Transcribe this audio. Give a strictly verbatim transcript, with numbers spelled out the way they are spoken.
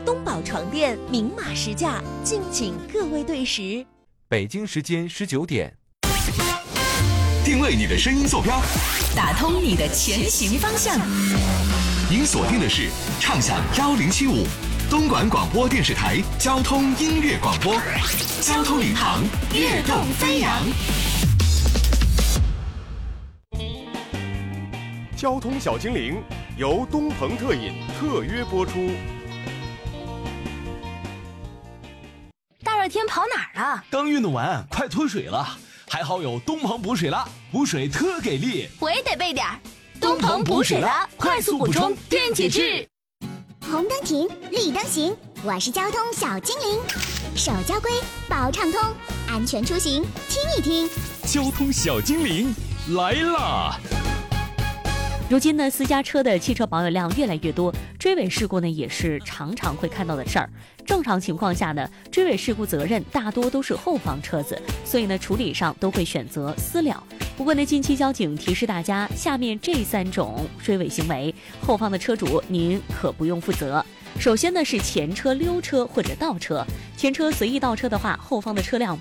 东宝床垫明码实价，敬请各位对时。 北京时间十九点， 定位你的声音坐标， 打通你的前行方向。 您锁定的是畅享幺零七五东莞广播电视台交通音乐广播，交通领航，跃动飞扬。 交通小精灵由东鹏特饮特约播出。 大热天跑哪儿了？ 刚运动完，快脱水了。还好有东鹏补水了，补水特给力。 我也得备点儿。东鹏补水了，快速补充电解质。 红灯停，绿灯行，我是交通小精灵。手交规，保畅通，安全出行听一听。 交通小精灵来啦！ 如今呢，私家车的汽车保有量越来越多，追尾事故呢也是常常会看到的事儿。正常情况下呢，追尾事故责任大多都是后方车子，所以呢处理上都会选择私了。不过呢，近期交警提示大家，下面这三种追尾行为，后方的车主您可不用负责。首先呢是前车溜车或者倒车，前车随意倒车的话，后方的车辆